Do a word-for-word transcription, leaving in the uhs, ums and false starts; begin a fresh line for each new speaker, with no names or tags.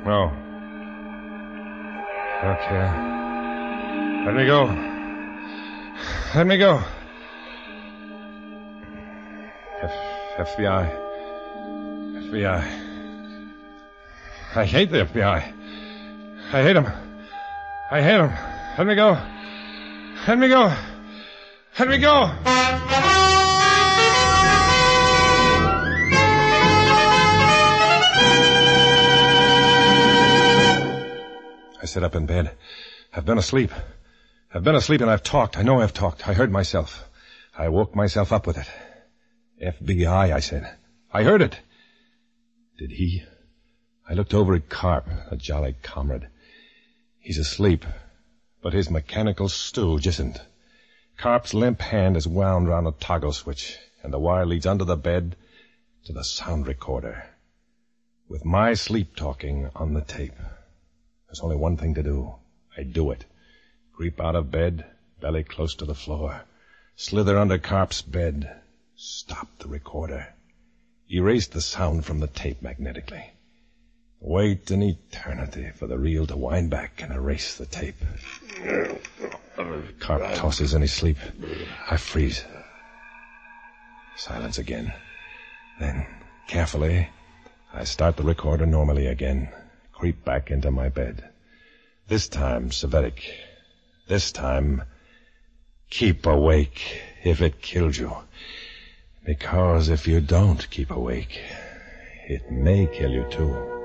No. Okay. Let me go. Let me go. F- FBI. F B I. I hate the F B I. I hate them. I hate them. Let me go. Let me go. Let me go. I sit up in bed. I've been asleep. I've been asleep and I've talked. I know I've talked. I heard myself. I woke myself up with it. F B I, I said. I heard it. Did he? I looked over at Carp, a jolly comrade. He's asleep, but his mechanical stooge isn't. Carp's limp hand is wound round a toggle switch, and the wire leads under the bed to the sound recorder. With my sleep-talking on the tape. There's only one thing to do. I do it. Creep out of bed, belly close to the floor. Slither under Carp's bed. Stop the recorder. Erase the sound from the tape magnetically. Wait an eternity for the reel to wind back and erase the tape. Carp tosses in his sleep. I freeze. Silence again. Then, carefully, I start the recorder normally again. Creep back into my bed. This time, Savetic. This time, keep awake if it killed you. Because if you don't keep awake, it may kill you too.